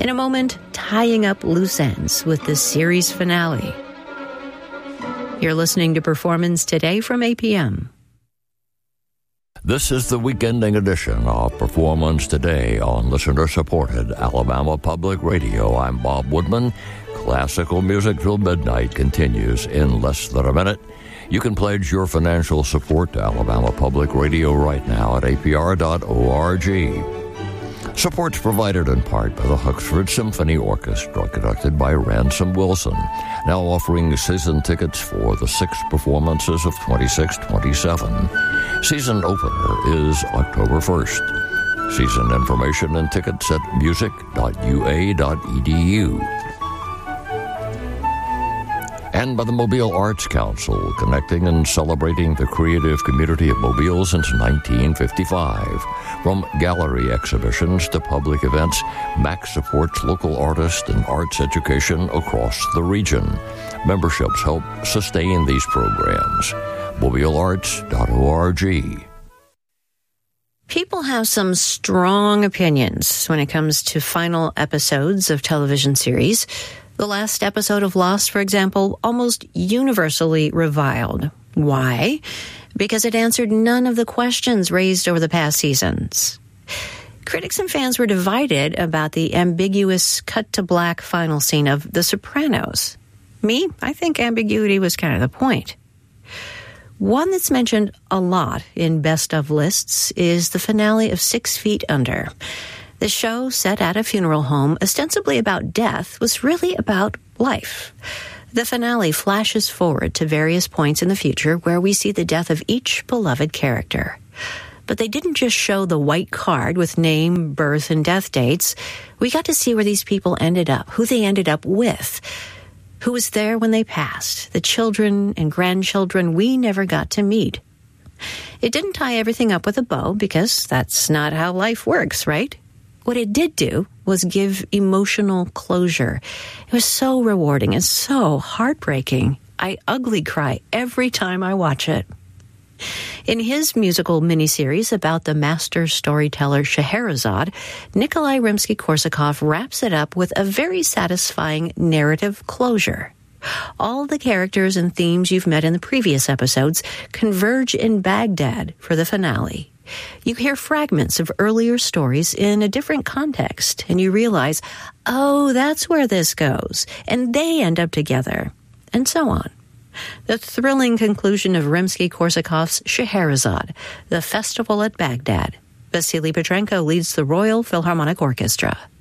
In a moment, tying up loose ends with the series finale. You're listening to Performance Today from APM. This is the weekending edition of Performance Today on listener-supported Alabama Public Radio. I'm Bob Woodman. Classical music till midnight continues in less than a minute. You can pledge your financial support to Alabama Public Radio right now at apr.org. Support's provided in part by the Huxford Symphony Orchestra, conducted by Ransom Wilson, now offering season tickets for the 6 performances of 26-27. Season opener is October 1st. Season information and tickets at music.ua.edu. And by the Mobile Arts Council, connecting and celebrating the creative community of Mobile since 1955. From gallery exhibitions to public events, MAC supports local artists and arts education across the region. Memberships help sustain these programs. MobileArts.org. People have some strong opinions when it comes to final episodes of television series. The last episode of Lost, for example, almost universally reviled. Why? Because it answered none of the questions raised over the past seasons. Critics and fans were divided about the ambiguous cut-to-black final scene of The Sopranos. Me, I think ambiguity was kind of the point. One that's mentioned a lot in best-of lists is the finale of 6 Feet Under. The show, set at a funeral home, ostensibly about death, was really about life. The finale flashes forward to various points in the future where we see the death of each beloved character. But they didn't just show the white card with name, birth, and death dates. We got to see where these people ended up, who they ended up with, who was there when they passed, the children and grandchildren we never got to meet. It didn't tie everything up with a bow because that's not how life works, right? What it did do was give emotional closure. It was so rewarding and so heartbreaking. I ugly cry every time I watch it. In his musical miniseries about the master storyteller Scheherazade, Nikolai Rimsky-Korsakov wraps it up with a very satisfying narrative closure. All the characters and themes you've met in the previous episodes converge in Baghdad for the finale. You hear fragments of earlier stories in a different context, and you realize, oh, that's where this goes, and they end up together, and so on. The thrilling conclusion of Rimsky-Korsakov's Scheherazade, the festival at Baghdad. Vasily Petrenko leads the Royal Philharmonic Orchestra.